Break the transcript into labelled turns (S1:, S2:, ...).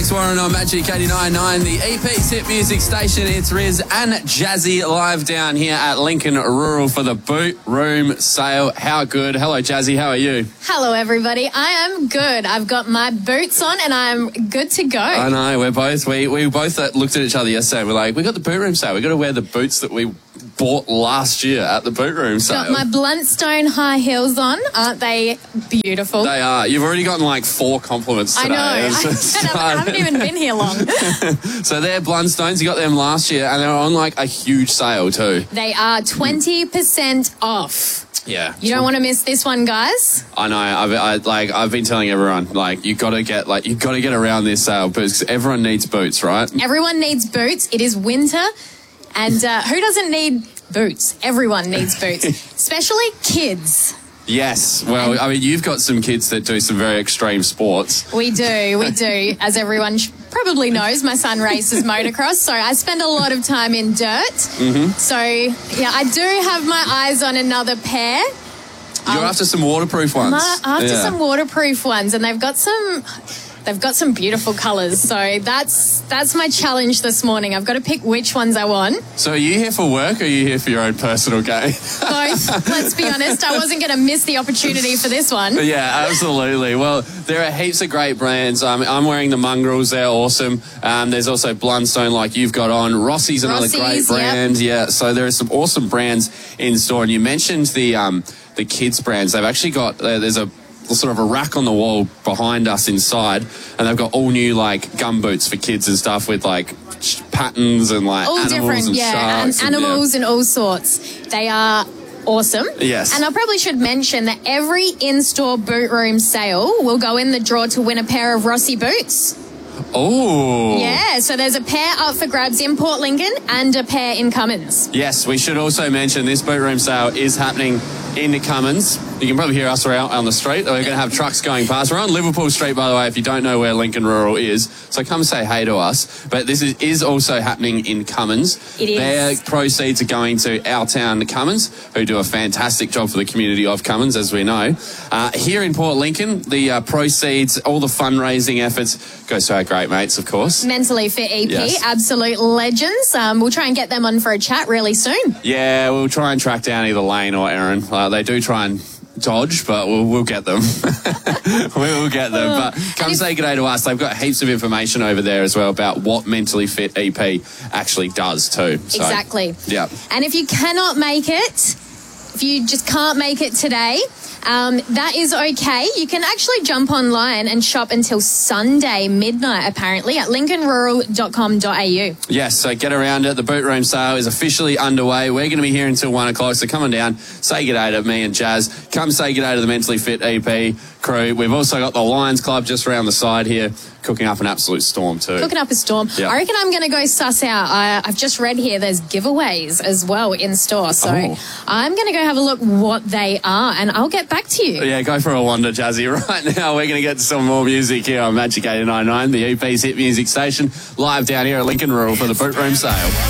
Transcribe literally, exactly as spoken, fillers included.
S1: Alex Warren on Magic eighty-nine point nine, the E P's hit music station. It's Riz and Jazzy live down here at Lincoln Rural for the Boot Room Sale. How good? Hello, Jazzy. How are you?
S2: Hello, everybody. I am good. I've got my boots on and I'm good to go.
S1: I know. We're both, we, we both looked at each other yesterday. We're like, we got the Boot Room Sale. We got to wear the boots that we bought last year at the Boot Room Sale.
S2: Got my Bluntstone high heels on. Aren't they beautiful?
S1: They are. You've already gotten like four compliments today.
S2: I know. I, I haven't even been here long.
S1: So they're Bluntstones. You got them last year and they're on like a huge sale too.
S2: They are twenty percent off.
S1: Yeah.
S2: You don't want to miss this one, guys.
S1: I know. I've, I, like, I've been telling everyone, like, you got to get, like, you got to get around this sale because everyone needs boots, right?
S2: Everyone needs boots. It is winter. And uh, who doesn't need boots? Everyone needs boots, especially kids.
S1: Yes. Well, I mean, you've got some kids that do some very extreme sports.
S2: We do. We do. As everyone sh- probably knows, my son races motocross, so I spend a lot of time in dirt. Mm-hmm. So, yeah, I do have my eyes on another pair.
S1: You're um, after some waterproof ones.
S2: My, after
S1: yeah.
S2: some waterproof ones, and they've got some... They've got some beautiful colours, so that's that's my challenge this morning. I've got to pick which ones I want.
S1: So are you here for work or are you here for your own personal gain?
S2: Both, let's be honest. I wasn't going to miss the opportunity for this one.
S1: Yeah, absolutely. Well, there are heaps of great brands. Um, I'm wearing the Mongrels. They're awesome. Um, there's also Bluntstone like you've got on. Rossi's another
S2: Rossi's,
S1: great brand.
S2: Yep.
S1: Yeah, so there are some awesome brands in store. And you mentioned the, um, the kids' brands. They've actually got, uh, there's a sort of a rack on the wall behind us inside, and they've got all new like gum boots for kids and stuff with like patterns and like
S2: all
S1: animals
S2: different,
S1: and
S2: yeah,
S1: sharks
S2: and animals
S1: and,
S2: yeah. and all sorts. They are awesome.
S1: Yes.
S2: And I probably should mention that every in-store boot room sale will go in the draw to win a pair of Rossi boots.
S1: Oh.
S2: Yeah, so there's a pair up for grabs in Port Lincoln and a pair in Cummins.
S1: Yes, we should also mention this boot room sale is happening in Cummins. You can probably hear us around on the street. We're going to have trucks going past. We're on Liverpool Street, by the way, if you don't know where Lincoln Rural is. So come say hey to us. But this is, is also happening in Cummins.
S2: It is.
S1: Their proceeds are going to Our Town Cummins, who do a fantastic job for the community of Cummins, as we know. Uh, here in Port Lincoln, the uh, proceeds, all the fundraising efforts, goes to our great mates, of course.
S2: Mentally Fit E P,
S1: yes.
S2: Absolute legends. Um, we'll try and get them on for a chat really soon.
S1: Yeah, we'll try and track down either Lane or Erin. Uh, they do try and dodge, but we'll, we'll get them. we will get them. But come say good day to us. They've got heaps of information over there as well about what Mentally Fit E P actually does too. So,
S2: exactly.
S1: Yeah.
S2: And if you cannot make it, if you just can't make it today, um, that is okay. You can actually jump online and shop until Sunday midnight, apparently, at lincoln rural dot com dot a u.
S1: Yes, so get around it. The boot room sale is officially underway. We're going to be here until one o'clock, so come on down, say good day to me and Jazz. Come say good day to the Mentally Fit E P crew. We've also got the Lions Club just around the side here, cooking up an absolute storm too.
S2: Cooking up a storm.
S1: Yep.
S2: I reckon I'm going to go suss out. I, I've just read here there's giveaways as well in store, so
S1: oh.
S2: I'm going to go have a look what they are, and I'll get back to you.
S1: Yeah, go for a wander, Jazzy. Right now, we're going to get to some more music here on Magic eighty-nine point nine, the E P's hit music station, live down here at Lincoln Rural for the boot room sale.